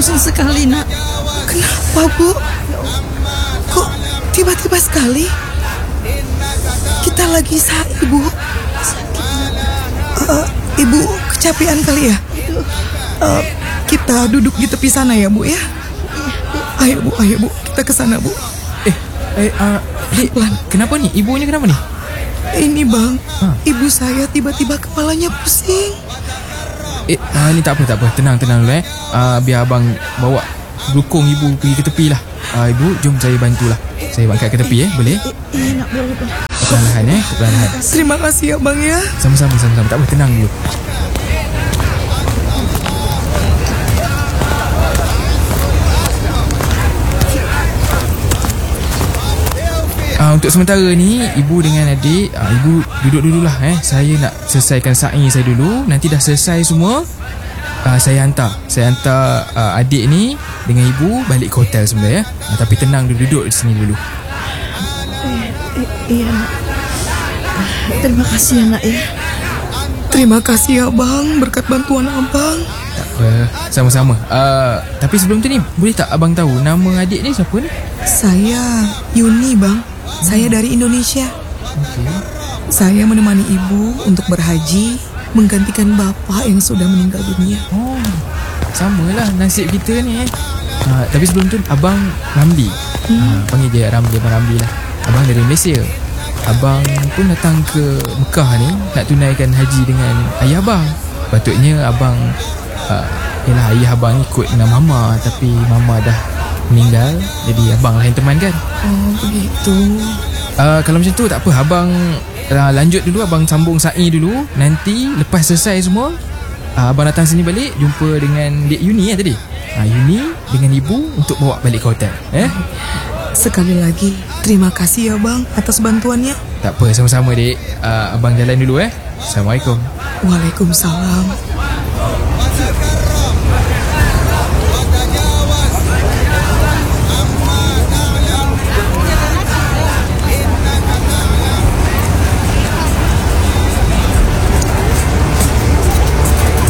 pusing sekali, nak. Kenapa, Bu? Kok tiba-tiba sekali? Kita lagi sakit, Bu. Ibu kecapean kali ya? Kita duduk di tepi sana ya, Bu ya? Ayo Bu, kita ke sana, Bu. Pelan. Kenapa nih? Ibunya kenapa nih? Ini Bang, ibu saya tiba-tiba kepalanya pusing. Ni tak apa. Tenang dulu biar abang bawa dukung ibu pergi ke tepi lah. Ibu, jom saya bantulah. Saya angkat ke tepi boleh? Nak boleh. Perlahan. Terima kasih ya Bang ya. Sama-sama. Tak apa, tenang dulu. Untuk sementara ni, ibu dengan adik, ibu duduk dululah. Saya nak selesaikan sa'i saya dulu. Nanti dah selesai semua, saya hantar adik ni dengan ibu balik ke hotel sebenarnya. Tapi tenang, duduk di sini dulu. Iya, nak. Terima kasih ya, nak ya. Terima kasih ya Bang, berkat bantuan Abang. Tak apa, sama-sama. Tapi sebelum tu ni, boleh tak abang tahu nama adik ni siapa ni? Saya Yuni Bang. Saya dari Indonesia. Okay. Saya menemani ibu untuk berhaji, menggantikan bapak yang sudah meninggal dunia. Samalah nasib kita ni. Tapi sebelum tu, abang Ramli. Panggil je Ramli, abang Ramli lah. Abang dari Malaysia. Abang pun datang ke Mekah ni nak tunaikan haji dengan ayah abang. Patutnya abang ayah abang ikut dengan mama, tapi mama dah meninggal, jadi abang lah yang temankan. Oh begitu. Kalau macam tu tak apa, abang lanjut dulu, abang sambung sa'i dulu. Nanti lepas selesai semua, abang datang sini balik, jumpa dengan Dek Yuni tadi. Yuni dengan ibu untuk bawa balik ke hotel. Sekali lagi terima kasih ya Bang atas bantuannya. Tak apa, sama-sama Dek. Abang jalan dulu. Assalamualaikum. Waalaikumsalam.